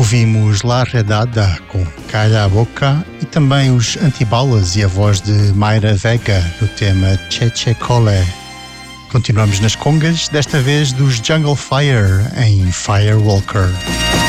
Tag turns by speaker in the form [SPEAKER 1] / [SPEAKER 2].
[SPEAKER 1] Ouvimos La Redada com Calla a Boca e também os Antibalas e a voz de Mayra Vega no tema Che Che Cole. Continuamos nas congas, desta vez dos Jungle Fire em Firewalker.